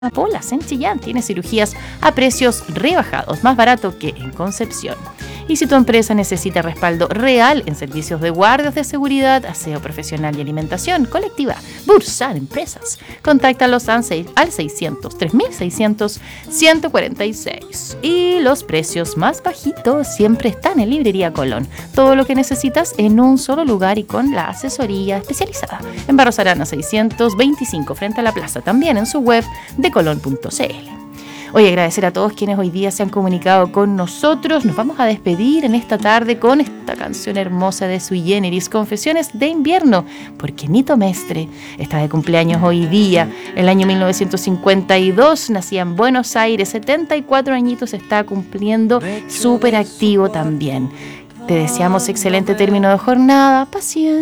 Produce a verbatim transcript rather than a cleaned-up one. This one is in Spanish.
Polas en Chillán tiene cirugías a precios rebajados, más barato que en Concepción. Y si tu empresa necesita respaldo real en servicios de guardias de seguridad, aseo profesional y alimentación colectiva, Bursar Empresas, contáctalos al seiscientos, tres mil seiscientos, ciento cuarenta y seis. Y los precios más bajitos siempre están en Librería Colón. Todo lo que necesitas en un solo lugar y con la asesoría especializada. En Barros Arana seiscientos veinticinco, frente a la plaza, también en su web de colón punto c l. Hoy agradecer a todos quienes hoy día se han comunicado con nosotros. Nos vamos a despedir en esta tarde con esta canción hermosa de Sui Generis, Confesiones de Invierno, porque Nito Mestre está de cumpleaños hoy día. El año mil novecientos cincuenta y dos nacía en Buenos Aires, setenta y cuatro añitos está cumpliendo, súper activo también. Te deseamos excelente término de jornada, paciencia.